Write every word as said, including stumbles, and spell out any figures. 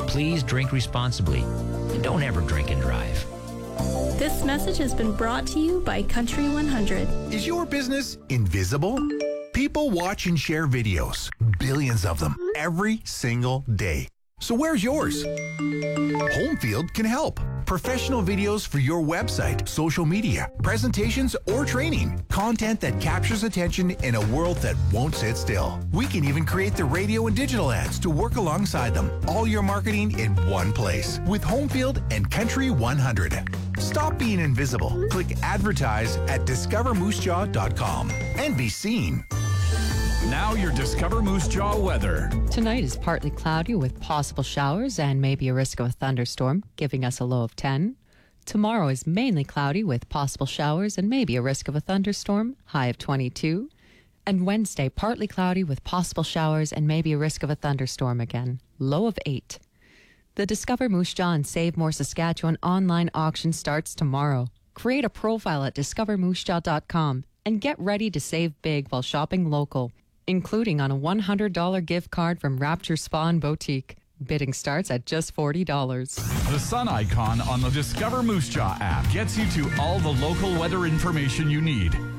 Please drink responsibly and don't ever drink and drive. This message has been brought to you by Country one hundred. Is your business invisible? People watch and share videos, billions of them, every single day. So where's yours? Homefield can help. Professional videos for your website, social media, presentations, or training. Content that captures attention in a world that won't sit still. We can even create the radio and digital ads to work alongside them. All your marketing in one place with Homefield and Country one hundred. Stop being invisible. Click advertise at discover moose jaw dot com and be seen. Now your Discover Moose Jaw weather. Tonight is partly cloudy with possible showers and maybe a risk of a thunderstorm, giving us a low of ten. Tomorrow is mainly cloudy with possible showers and maybe a risk of a thunderstorm, high of twenty-two. And Wednesday, partly cloudy with possible showers and maybe a risk of a thunderstorm again, low of eight. The Discover Moose Jaw and Save More Saskatchewan online auction starts tomorrow. Create a profile at discover moose jaw dot com and get ready to save big while shopping local, including on a one hundred dollars gift card from Rapture Spa and Boutique. Bidding starts at just forty dollars. The sun icon on the Discover Moose Jaw app gets you to all the local weather information you need.